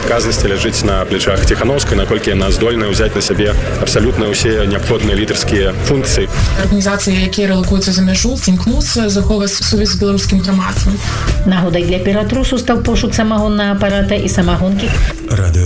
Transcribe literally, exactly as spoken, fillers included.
адказнасці ляжыць на плечах Ціхановскай, наколькі яна здольная ўзяць на сябе абсалютна ўсе неабходныя лідарскія функцыі. Арганізацыі, якія рэлакуюцца за мяжу, імкнуцца захоўваць сувязь з беларускім грамадствам. Нагодай для піратрусу стаў пошук самагоннага апарата і самагонкі. Радыё